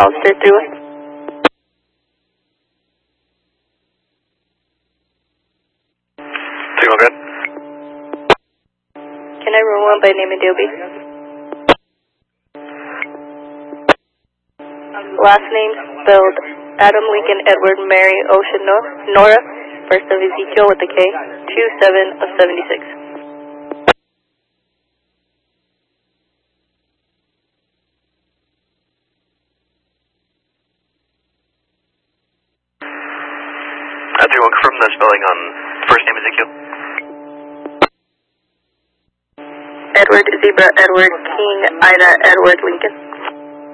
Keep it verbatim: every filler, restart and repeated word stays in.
Hollister three one. Signal good. Can I run one by name and D O B? Last name spelled Adam Lincoln Edward Mary Ocean Nora, first of Ezekiel with a K, two seven of seventy-six. Uh, three one, confirm the spelling on first name Ezekiel. Edward Zebra Edward King Ida Edward Lincoln.